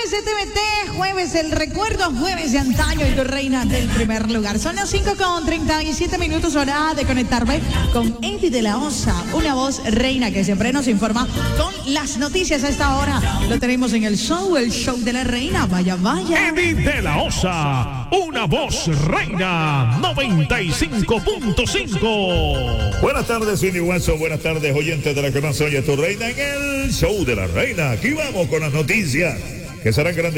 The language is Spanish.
jueves de TVT, jueves del recuerdo, jueves de antaño y tu reina del primer lugar. Son las 5:37, hora de conectarme con Eddie de la Osa, una voz reina que siempre nos informa con las noticias a esta hora. Lo tenemos en el show de la reina. Vaya, vaya. Eddie de la Osa, una voz reina, 95.5. Buenas tardes, Winnie Watson. Buenas tardes, oyentes de la que más oye tu reina en el show de la reina. Aquí vamos con las noticias que serán grandes.